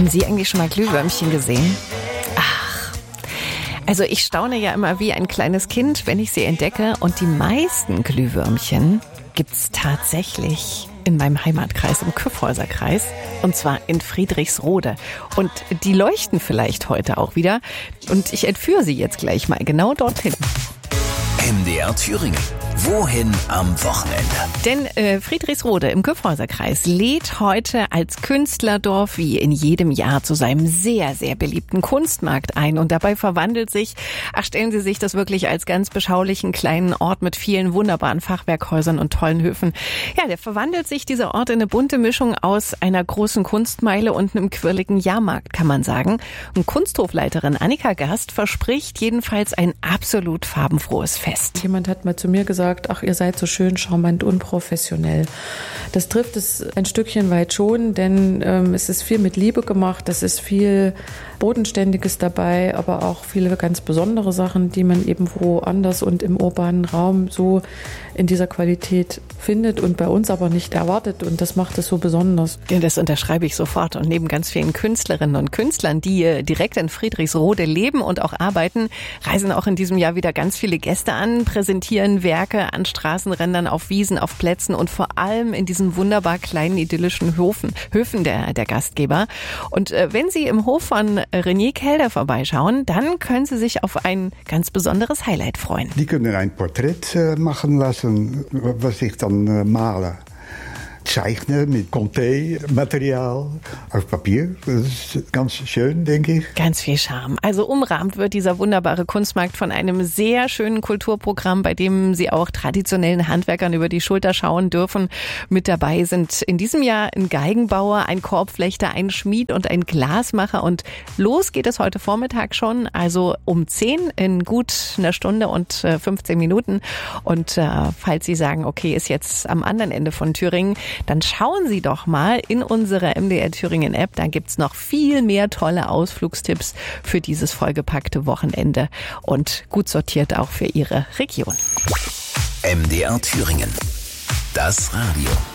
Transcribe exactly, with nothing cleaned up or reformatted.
Haben Sie eigentlich schon mal Glühwürmchen gesehen? Ach, also ich staune ja immer wie ein kleines Kind, wenn ich sie entdecke. Und die meisten Glühwürmchen gibt's tatsächlich in meinem Heimatkreis, im Kyffhäuserkreis, und zwar in Friedrichsrode. Und die leuchten vielleicht heute auch wieder. Und ich entführe sie jetzt gleich mal genau dorthin. M D R Thüringen. Wohin am Wochenende? Denn äh, Friedrichsrode im Kyffhäuserkreis lädt heute als Künstlerdorf wie in jedem Jahr zu seinem sehr, sehr beliebten Kunstmarkt ein. Und dabei verwandelt sich, ach stellen Sie sich das wirklich als ganz beschaulichen kleinen Ort mit vielen wunderbaren Fachwerkhäusern und tollen Höfen. Ja, der verwandelt sich, dieser Ort, in eine bunte Mischung aus einer großen Kunstmeile und einem quirligen Jahrmarkt, kann man sagen. Und Kunsthofleiterin Annika Gast verspricht jedenfalls ein absolut farbenfrohes Fest. Jemand hat mal zu mir gesagt, ach, ihr seid so schön charmant unprofessionell. Das trifft es ein Stückchen weit schon, denn ähm, es ist viel mit Liebe gemacht, es ist viel Bodenständiges dabei, aber auch viele ganz besondere Sachen, die man eben woanders und im urbanen Raum so in dieser Qualität findet und bei uns aber nicht erwartet, und das macht es so besonders. Ja, das unterschreibe ich sofort. Und neben ganz vielen Künstlerinnen und Künstlern, die direkt in Friedrichsrode leben und auch arbeiten, reisen auch in diesem Jahr wieder ganz viele Gäste an, präsentieren Werke an Straßenrändern, auf Wiesen, auf Plätzen und vor allem in diesen wunderbar kleinen idyllischen Höfen, Höfen der, der Gastgeber. Und äh, wenn Sie im Hof von René Kelder vorbeischauen, dann können Sie sich auf ein ganz besonderes Highlight freuen. Die können ein Porträt äh, machen lassen, was ich dann äh, male. Zeichnen mit Conté-Material auf Papier. Das ist ganz schön, denke ich. Ganz viel Charme. Also umrahmt wird dieser wunderbare Kunstmarkt von einem sehr schönen Kulturprogramm, bei dem Sie auch traditionellen Handwerkern über die Schulter schauen dürfen. Mit dabei sind in diesem Jahr ein Geigenbauer, ein Korbflechter, ein Schmied und ein Glasmacher. Und los geht es heute Vormittag schon, also um zehn, in gut einer Stunde und fünfzehn Minuten. Und äh, falls Sie sagen, okay, ist jetzt am anderen Ende von Thüringen, dann schauen Sie doch mal in unsere M D R Thüringen App. Da gibt's noch viel mehr tolle Ausflugstipps für dieses vollgepackte Wochenende und gut sortiert auch für Ihre Region. M D R Thüringen. Das Radio.